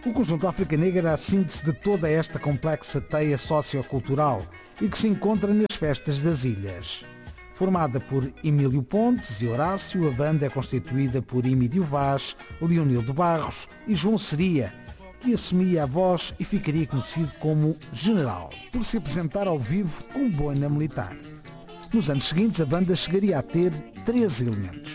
O conjunto África Negra era a síntese de toda esta complexa teia sociocultural e que se encontra nas festas das ilhas. Formada por Emílio Pontes e Horácio, a banda é constituída por Emílio Vaz, Leonildo Barros e João Seria, que assumia a voz e ficaria conhecido como General, por se apresentar ao vivo com boina militar. Nos anos seguintes, a banda chegaria a ter 13 elementos.